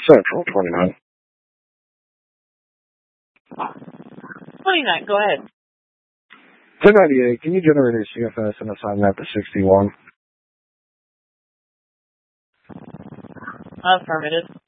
Central, 29. 29, go ahead. 1098, can you generate a CFS and assign that to 61? Affirmative.